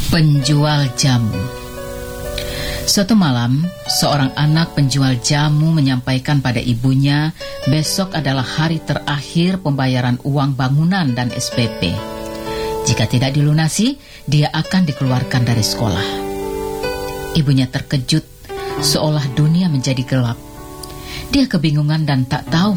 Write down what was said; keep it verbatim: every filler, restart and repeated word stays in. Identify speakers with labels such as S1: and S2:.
S1: Penjual jamu. Suatu malam, seorang anak penjual jamu menyampaikan pada ibunya besok adalah hari terakhir pembayaran uang bangunan dan S P P. Jika tidak dilunasi, dia akan dikeluarkan dari sekolah. Ibunya terkejut, seolah dunia menjadi gelap. Dia kebingungan dan tak tahu